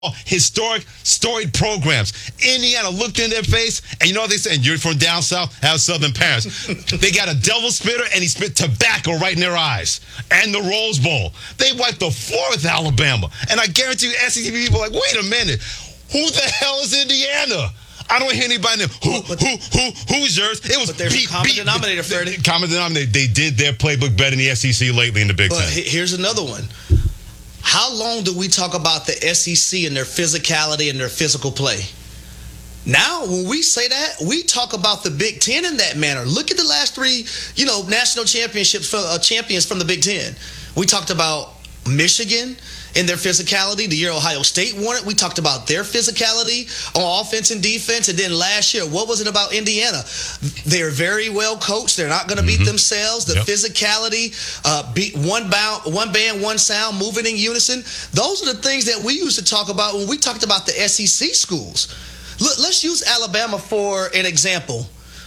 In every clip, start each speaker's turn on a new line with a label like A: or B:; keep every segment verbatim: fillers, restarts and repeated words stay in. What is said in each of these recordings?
A: historic, storied programs. Indiana looked in their face, and you know what they said? You're from down south, have southern parents. They got a devil spitter, and he spit tobacco right in their eyes. And the Rose Bowl. They wiped the floor with Alabama. And I guarantee you, S E C people are like, wait a minute. Who the hell is Indiana? I don't hear anybody name. Who, who, who, who's yours? It was
B: but there's
A: beat,
B: a common
A: beat,
B: denominator, Freddie.
A: Common denominator. They did their playbook better than the S E C lately in the Big
B: But
A: Ten.
B: here's another one. How long do we talk about the S E C and their physicality and their physical play? Now, when we say that, we talk about the Big Ten in that manner. Look at the last three, you know, national championships for uh, champions from the Big Ten. We talked about Michigan in their physicality. The year Ohio State won it, we talked about their physicality on offense and defense. And then last year, what was it about Indiana? They're very well coached. They're not going to beat mm-hmm. themselves. The yep. physicality, uh, beat one bound, one band, one sound, moving in unison. Those are the things that we used to talk about when we talked about the S E C schools. Look, let's use Alabama for an example.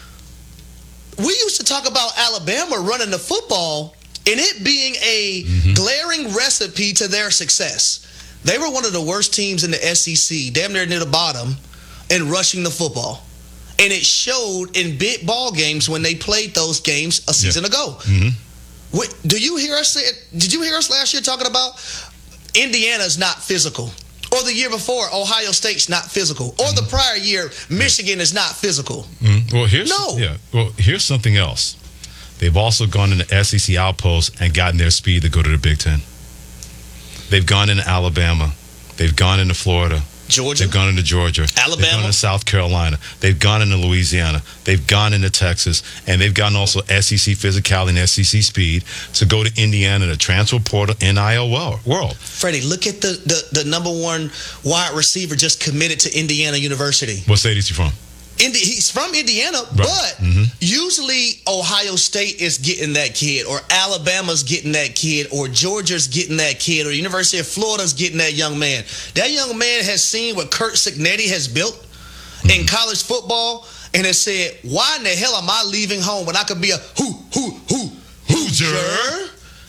B: We used to talk about Alabama running the football and it being a mm-hmm. glaring recipe to their success. They were one of the worst teams in the S E C, damn near near the bottom, in rushing the football. And it showed in big ball games when they played those games a season yeah. ago. Mm-hmm. What, do you hear us say, did you hear us last year talking about Indiana's not physical? Or the year before, Ohio State's not physical. Or mm-hmm. the prior year, Michigan is not physical.
A: Mm-hmm. Well, here's
B: no.
A: Yeah. Well, here's something else. They've also gone into S E C outposts and gotten their speed to go to the Big Ten. They've gone into Alabama. They've gone into Florida.
B: Georgia.
A: They've gone into Georgia.
B: Alabama.
A: They've gone into South Carolina. They've gone into Louisiana. They've gone into Texas. And they've gotten also S E C physicality and S E C speed to go to Indiana, the transfer portal, N I L world.
B: Freddie, look at the, the, the number one wide receiver just committed to Indiana University.
A: What state is he from?
B: Indi- he's from Indiana, right. but
A: mm-hmm.
B: usually Ohio State is getting that kid, or Alabama's getting that kid, or Georgia's getting that kid, or University of Florida's getting that young man. That young man has seen what Curt Cignetti has built mm-hmm. in college football and has said, why in the hell am I leaving home when I could be a who, who, who, Hoosier?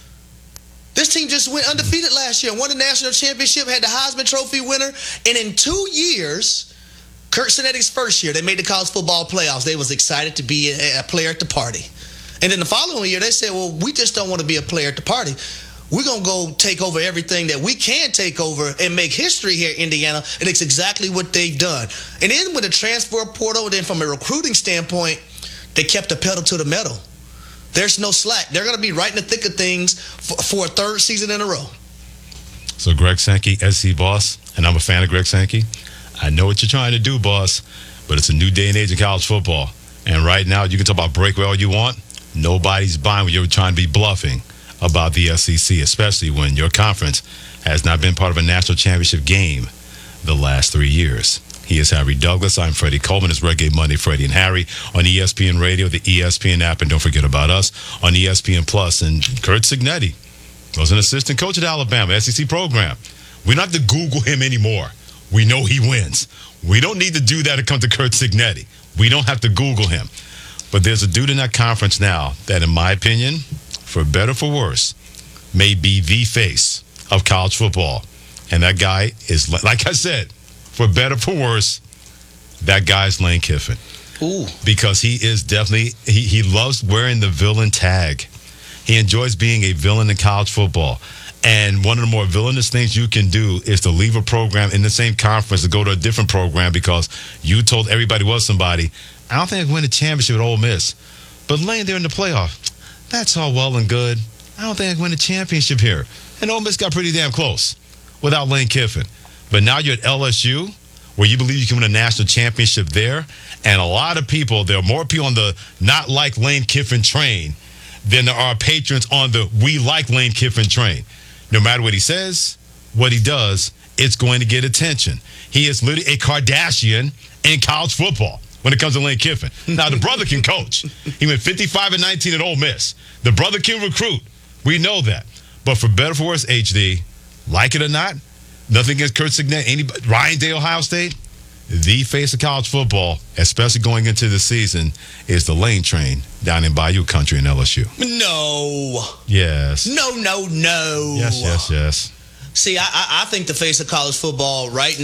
B: This team just went undefeated last year, won the national championship, had the Heisman Trophy winner, and in two years... Curt Cignetti's first year, they made the college football playoffs. They was excited to be a, a player at the party. And then the following year, they said, well, we just don't want to be a player at the party. We're going to go take over everything that we can take over and make history here in Indiana. And it's exactly what they've done. And then with the transfer portal, then from a recruiting standpoint, they kept the pedal to the metal. There's no slack. They're going to be right in the thick of things for, for a third season in a row.
A: So Greg Sankey, S C boss, and I'm a fan of Greg Sankey. I know what you're trying to do, boss, but it's a new day and age in college football. And right now, you can talk about breakaway all you want. Nobody's buying when you're trying to be bluffing about the S E C, especially when your conference has not been part of a national championship game the last three years. He is Harry Douglas. I'm Freddie Coleman. It's Reggae Monday, Freddie and Harry on E S P N Radio, the E S P N app, and don't forget about us on E S P N Plus. And Curt Cignetti was an assistant coach at Alabama, S E C program. We don't have to Google him anymore. We know he wins. We don't need to do that to come to Curt Cignetti. We don't have to Google him. But there's a dude in that conference now that, in my opinion, for better or for worse, may be the face of college football. And that guy is, like I said, for better or for worse, that guy's Lane Kiffin.
B: Ooh.
A: Because he is definitely, he, he loves wearing the villain tag. He enjoys being a villain in college football. And one of the more villainous things you can do is to leave a program in the same conference to go to a different program because you told everybody was somebody. I don't think I can win a championship at Ole Miss. But Lane, they're in the playoff. That's all well and good. I don't think I can win a championship here. And Ole Miss got pretty damn close without Lane Kiffin. But now you're at L S U, where you believe you can win a national championship there. And a lot of people, there are more people on the not like Lane Kiffin train than there are patrons on the we like Lane Kiffin train. No matter what he says, what he does, it's going to get attention. He is literally a Kardashian in college football when it comes to Lane Kiffin. Now, the brother can coach. He went fifty-five and nineteen at Ole Miss. The brother can recruit. We know that. But for better or for worse, H D, like it or not, nothing against Curt Cignetti, anybody, Ryan Day, Ohio State, the face of college football, especially going into the season, is the Lane train down in Bayou Country in L S U.
B: No.
A: Yes.
B: No, no, no.
A: Yes, yes, yes.
B: See, I, I I think the face of college football right